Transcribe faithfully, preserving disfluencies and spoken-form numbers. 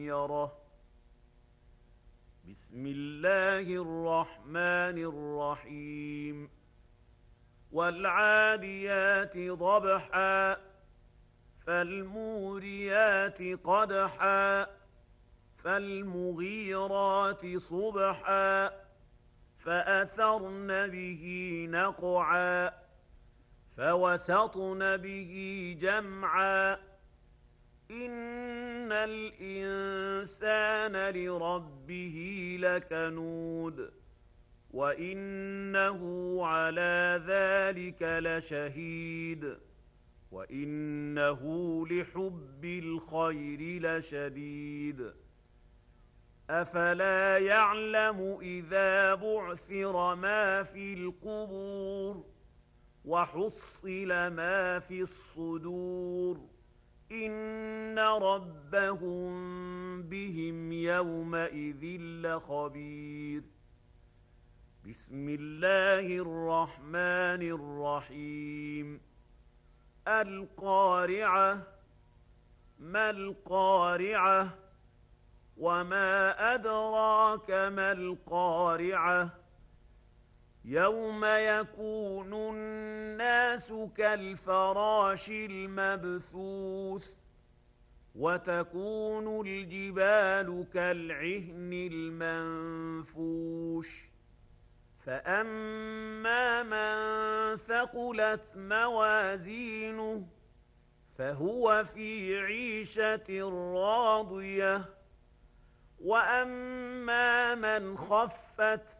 يره. بسم الله الرحمن الرحيم. والعاديات ضبحا فالموريات قدحا فالمغيرات صبحا فأثرن به نقعا فوسطن به جمعا إن الإنسان لربه لكنود وإنه على ذلك لشهيد وإنه لحب الخير لشديد. أفلا يعلم إذا بعثر ما في القبور وحصل ما في الصدور إن ربهم بهم يومئذ لخبير. بسم الله الرحمن الرحيم. القارعة ما القارعة وما أدراك ما القارعة يوم يكون الناس كالفراش المبثوث وتكون الجبال كالعهن المنفوش فأما من ثقلت موازينه فهو في عيشة راضية وأما من خفت